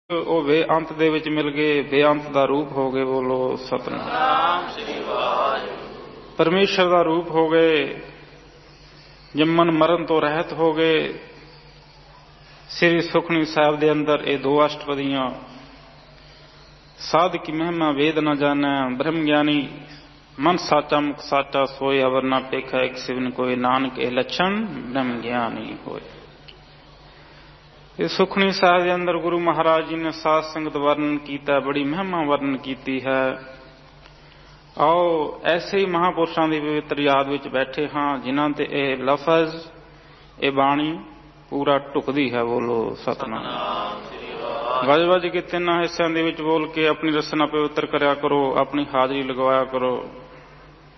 ਉਹ ਬੇਅੰਤ ਦੇ ਵਿੱਚ ਮਿਲ ਗਏ, ਬੇਅੰਤ ਦਾ ਰੂਪ ਹੋ ਗਏ। ਬੋਲੋ ਸਤਿਨਾਮ। ਪਰਮੇਸ਼ਰ ਦਾ ਰੂਪ ਹੋ ਗਏ, ਜੰਮਣ ਮਰਨ ਤੋਂ ਰਹਿਤ ਹੋ ਗਏ। ਸ੍ਰੀ ਸੁਖਮਨੀ ਸਾਹਿਬ ਦੇ ਅੰਦਰ ਇਹ ਦੋ ਅਸ਼ਟਪਦੀਆਂ, ਸਾਧ ਕੀ ਮਹਿਮਾ ਵੇਦ ਨ ਜਾਣੈ, ਬ੍ਰਹਮ ਗਿਆਨੀ ਮਨ ਸਾਚਾ ਮੁਖ ਸਾਚਾ, ਸੋਏ ਅਵਰ ਨਾ ਪੇਖਾ ਇੱਕ ਸਿਵਨ ਕੋਏ, ਨਾਨਕ ਇਹ ਲੱਛਣ ਬ੍ਰਹਮ ਗਿਆਨੀ ਹੋਏ। ਇਸ ਸੁਖਮਨੀ ਸਾਹਿਬ ਦੇ ਅੰਦਰ ਗੁਰੂ ਮਹਾਰਾਜ ਜੀ ਨੇ ਸਾਧ ਸੰਗਤ ਵਰਣਨ ਕੀਤਾ, ਬੜੀ ਮਹਿਮਾ ਵਰਣਨ ਕੀਤੀ ਹੈ। ਆਓ ਐਸੇ ਹੀ ਮਹਾਂਪੁਰਸ਼ਾਂ ਦੀ ਪਵਿੱਤਰ ਯਾਦ ਵਿੱਚ ਬੈਠੇ ਹਾਂ, ਜਿਨ੍ਹਾਂ ਤੇ ਇਹ ਲਫ਼ਜ਼, ਇਹ ਬਾਣੀ ਪੂਰਾ ਢੁਕਦੀ ਹੈ। ਬੋਲੋ ਸਤਿਨਾਮ। ਵੱਜ ਵੱਜ ਕੇ ਤਿੰਨਾਂ ਹਿੱਸਿਆਂ ਦੇ ਵਿੱਚ ਬੋਲ ਕੇ ਆਪਣੀ ਰਸਨਾ ਪਵਿੱਤਰ ਕਰਿਆ ਕਰੋ, ਆਪਣੀ ਹਾਜ਼ਰੀ ਲਗਵਾਇਆ ਕਰੋ।